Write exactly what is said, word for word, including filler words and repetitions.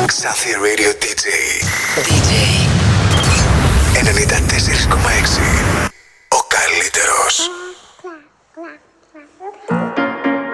Xathi Radio ντι τζέι. ντι τζέι ενενήντα τέσσερα κόμμα